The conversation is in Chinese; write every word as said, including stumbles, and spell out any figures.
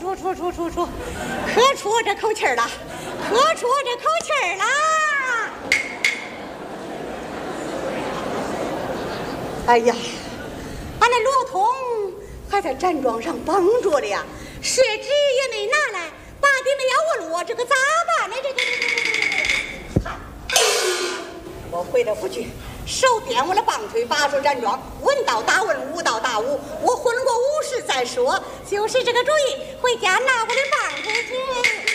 出出出出出，可出我这口气儿了，可出我这口气儿了。哎呀，俺那罗通还在站桩上绷着了呀，血纸也没拿来，把的没要我落，这个咋办呢？这这这这我回了府去，手掂我的棒槌，把手站桩，文道打文，武道打武，我混过武士再说，就是这个主意，回家拿我的棒槌去。